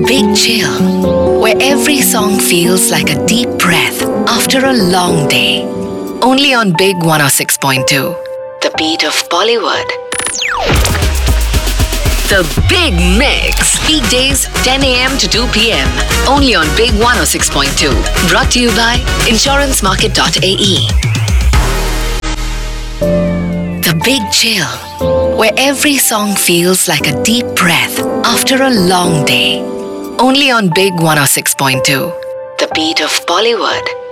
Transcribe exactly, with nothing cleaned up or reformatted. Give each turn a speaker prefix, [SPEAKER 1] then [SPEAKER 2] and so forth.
[SPEAKER 1] Big Chill, where every song feels like a deep breath after a long day. Only on Big one oh six point two, the beat of Bollywood. The Big Mix, weekdays ten a.m. to two p.m. Only on Big one oh six point two. Brought to you by insurance market dot a e. The Big Chill, where every song feels like a deep breath after a long day. Only on Big one oh six point two, the beat of Bollywood.